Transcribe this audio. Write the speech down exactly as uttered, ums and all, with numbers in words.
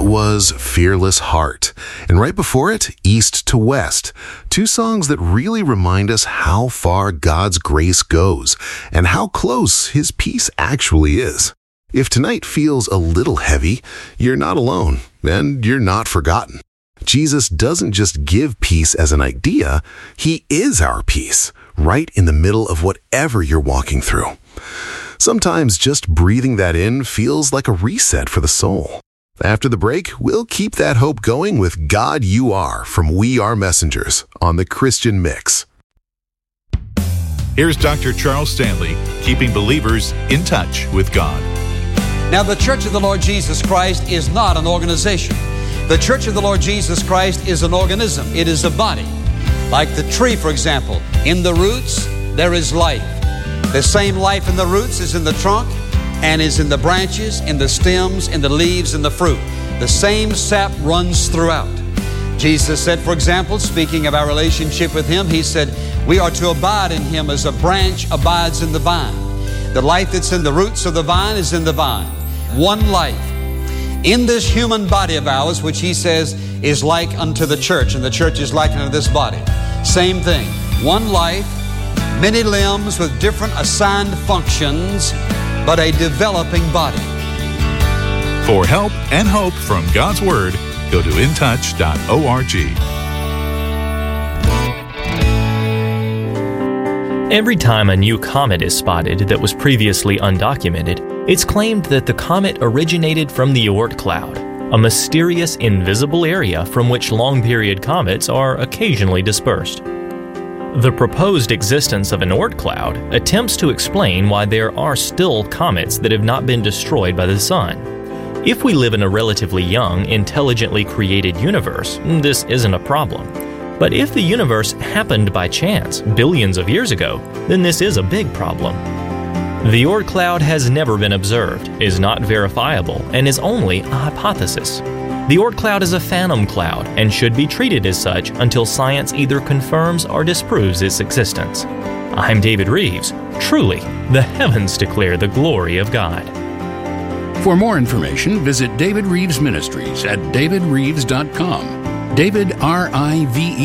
That was Fearless Heart. And right before it, East to West. Two songs that really remind us how far God's grace goes and how close His peace actually is. If tonight feels a little heavy, you're not alone, and you're not forgotten. Jesus doesn't just give peace as an idea, He is our peace, right in the middle of whatever you're walking through. Sometimes just breathing that in feels like a reset for the soul. After the break, we'll keep that hope going with God You Are from We Are Messengers on the Christian Mix. Here's Doctor Charles Stanley, keeping believers in touch with God. Now, the Church of the Lord Jesus Christ is not an organization. The Church of the Lord Jesus Christ is an organism. It is a body. Like the tree, for example. In the roots, there is life. The same life in the roots is in the trunk and is in the branches, in the stems, in the leaves, in the fruit. The same sap runs throughout. Jesus said, for example, speaking of our relationship with Him, He said, we are to abide in Him as a branch abides in the vine. The life that's in the roots of the vine is in the vine. One life. In this human body of ours, which He says is like unto the church, and the church is like unto this body. Same thing. One life, many limbs with different assigned functions, but a developing body. For help and hope from God's Word, go to in touch dot org. Every time a new comet is spotted that was previously undocumented, it's claimed that the comet originated from the Oort cloud, a mysterious invisible area from which long-period comets are occasionally dispersed. The proposed existence of an Oort cloud attempts to explain why there are still comets that have not been destroyed by the sun. If we live in a relatively young, intelligently created universe, this isn't a problem. But if the universe happened by chance billions of years ago, then this is a big problem. The Oort cloud has never been observed, is not verifiable, and is only a hypothesis. The Oort cloud is a phantom cloud and should be treated as such until science either confirms or disproves its existence. I'm David Reeves. Truly, the heavens declare the glory of God. For more information, visit David Reeves Ministries at david reeves dot com. David, R I V E